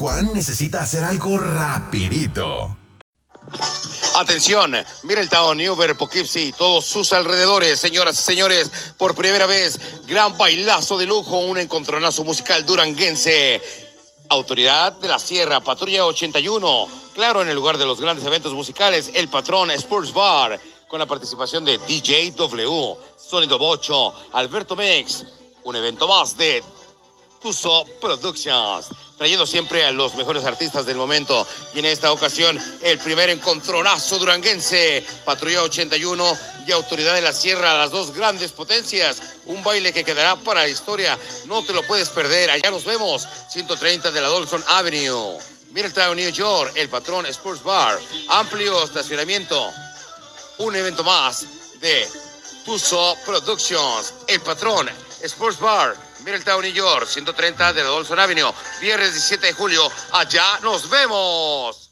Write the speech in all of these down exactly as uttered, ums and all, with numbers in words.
Juan necesita hacer algo rapidito. Atención, Middletown, Newberg, Poughkeepsie y todos sus alrededores, señoras y señores, por primera vez, gran bailazo de lujo, un encontronazo musical duranguense. Autoridad de la Sierra, Patrulla ochenta y uno, claro, en el lugar de los grandes eventos musicales, El Patrón Sports Bar, con la participación de D J W, Sonido Bocho, Alberto Mex, un evento más de Tuso Productions, trayendo siempre a los mejores artistas del momento. Y en esta ocasión, el primer encontronazo duranguense, Patrulla ochenta y uno y Autoridad de la Sierra, las dos grandes potencias. Un baile que quedará para la historia. No te lo puedes perder. Allá nos vemos. ciento treinta de la Dawson Avenue, Middletown, New York. El Patrón Sports Bar. Amplio estacionamiento. Un evento más de Tuso Productions. El Patrón Sports Bar, Middletown, New York, ciento treinta de la Dawson Avenue, viernes diecisiete de julio. Allá nos vemos.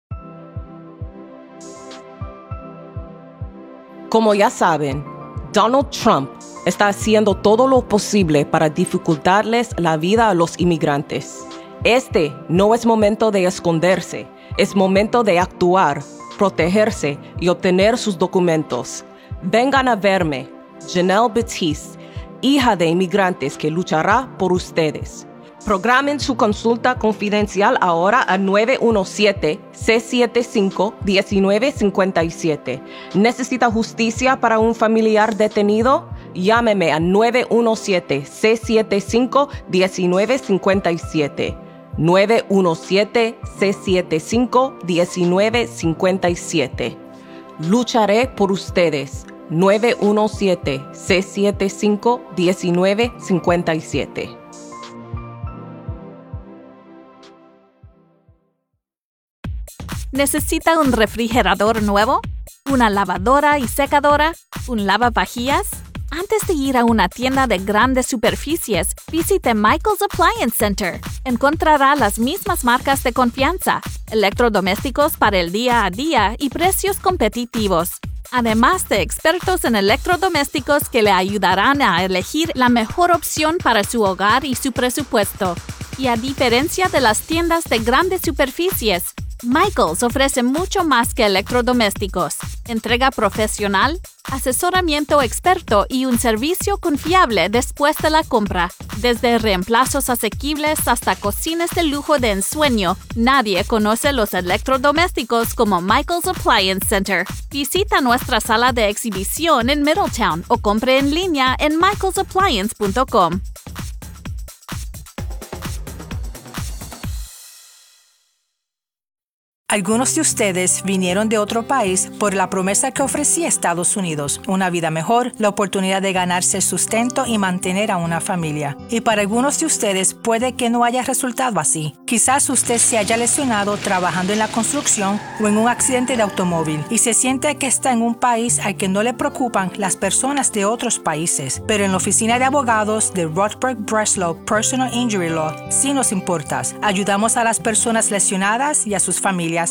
Como ya saben, Donald Trump está haciendo todo lo posible para dificultarles la vida a los inmigrantes. Este no es momento de esconderse, es momento de actuar, protegerse y obtener sus documentos. Vengan a verme, Janelle Batiste, hija de inmigrantes que luchará por ustedes. Programen su consulta confidencial ahora a nueve uno siete, seis siete cinco, uno nueve cinco siete. ¿Necesita justicia para un familiar detenido? Llámeme a nueve uno siete, seis siete cinco, uno nueve cinco siete. nueve uno siete, seis siete cinco, uno nueve cinco siete. Lucharé por ustedes. nueve uno siete, seis siete cinco, uno nueve cinco siete. ¿Necesita un refrigerador nuevo? ¿Una lavadora y secadora? ¿Un lavavajillas? Antes de ir a una tienda de grandes superficies, visite Michael's Appliance Center. Encontrará las mismas marcas de confianza, electrodomésticos para el día a día y precios competitivos. Además de expertos en electrodomésticos que le ayudarán a elegir la mejor opción para su hogar y su presupuesto. Y a diferencia de las tiendas de grandes superficies, Michael's ofrece mucho más que electrodomésticos, entrega profesional, asesoramiento experto y un servicio confiable después de la compra. Desde reemplazos asequibles hasta cocinas de lujo de ensueño, nadie conoce los electrodomésticos como Michael's Appliance Center. Visita nuestra sala de exhibición en Middletown o compre en línea en michaels appliance punto com. Algunos de ustedes vinieron de otro país por la promesa que ofrecía Estados Unidos, una vida mejor, la oportunidad de ganarse el sustento y mantener a una familia. Y para algunos de ustedes puede que no haya resultado así. Quizás usted se haya lesionado trabajando en la construcción o en un accidente de automóvil y se siente que está en un país al que no le preocupan las personas de otros países. Pero en la oficina de abogados de Rothberg Breslow Personal Injury Law sí nos importas. Ayudamos a las personas lesionadas y a sus familias